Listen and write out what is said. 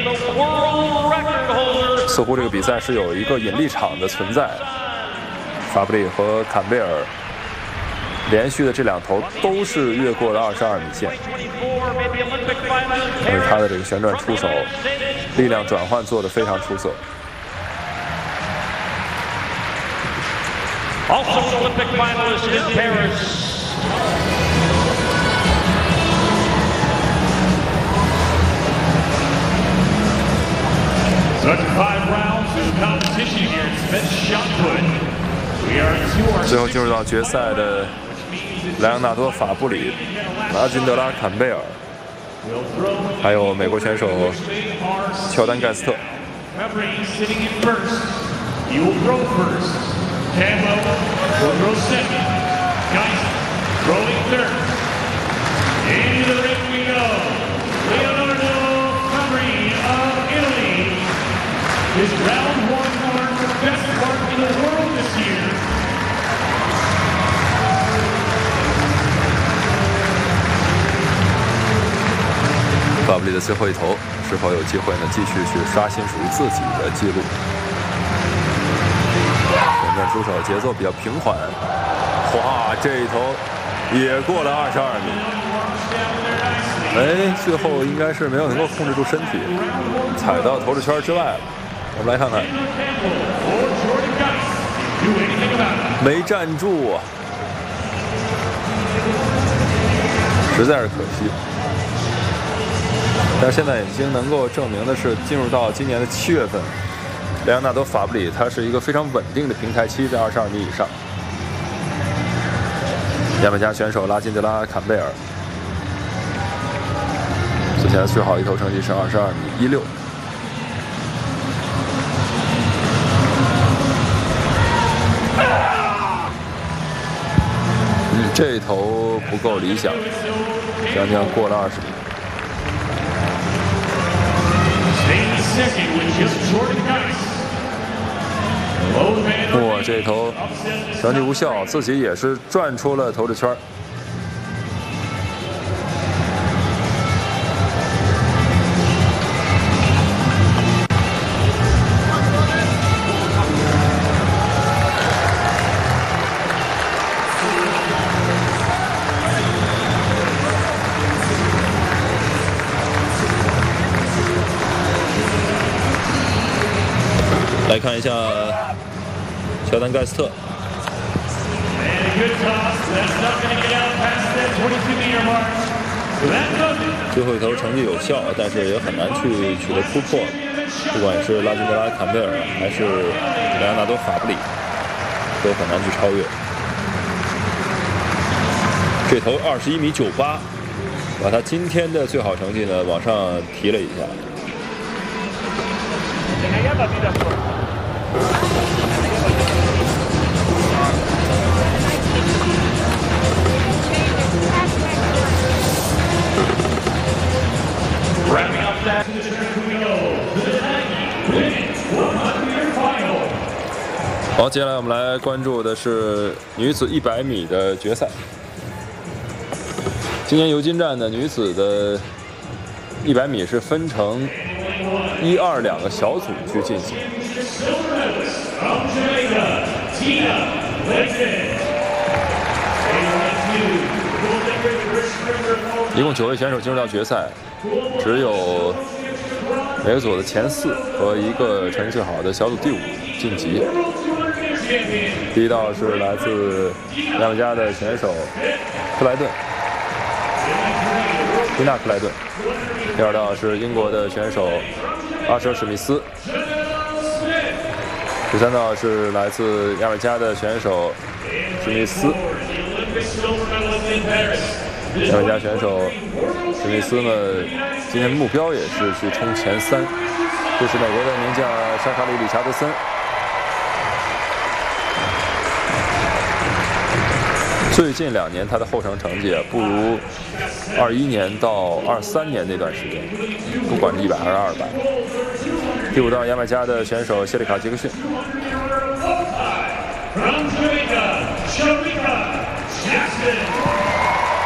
似乎这个比赛是有一个引力场的存在。法布里和坎贝尔连续的这2投都是越过了22米线，但是他的这个旋转出手、力量转换做得非常出色。 Also Olympic finalist in Paris. Such 5 rounds of competition here at Smith shot put. 最后进入到决赛的莱昂纳多·法布里、拉金德拉·坎贝尔，还有美国选手乔丹·盖斯特。 Cambo will throw second. Geist throwing third. Into the ring we go. Leonardo Fabbri of Italy is round 1 mark, the best mark in the world this year. 法布里的最后一投是否有机会呢？继续去刷新属于自己的记录。出手节奏比较平缓，哇，这一投也过了22米。最后应该是没有能够控制住身体，踩到投掷圈之外了。我们来看看，没站住，实在是可惜。但是现在已经能够证明的是，进入到今年的7月份。莱昂纳多·法布里，他是一个非常稳定的平台期，在22米以上。牙买加选手拉金德拉·坎贝尔，此前的最好一投成绩是22米16。这一投不够理想，将将过了20米。哇，这一投成绩无效，自己也是转出了投掷圈。来看一下乔丹·盖斯特。最后一投成绩有效，但是也很难去取得突破。不管是拉金德拉·坎贝尔还是莱昂纳多·法布里，都很难去超越。这投21米98，把他今天的最好成绩呢往上提了一下。好，接下来我们来关注的是女子100米的决赛。今年尤金站的女子的100米是分成1、2两个小组去进行。一共9位选手进入到决赛，只有每个组的前4和一个成绩最好的小组第5晋级。第一道是来自牙买加的选手克莱顿，伊娜·克莱顿。第二道是英国的选手阿舍·史密斯。第三道是来自牙买加的选手史密斯。牙买加选手史密斯呢，今天的目标也是去冲前3。这是美国的名将沙卡里·理查德森。最近2年他的后程成绩不如21年到23年那段时间，不管是100还是200。第5道牙买加的选手谢里卡·杰克逊。